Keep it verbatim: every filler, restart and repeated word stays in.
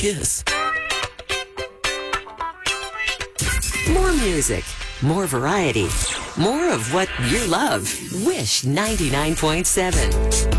kiss. More music, more variety, more of what you love. Wish ninety-nine point seven.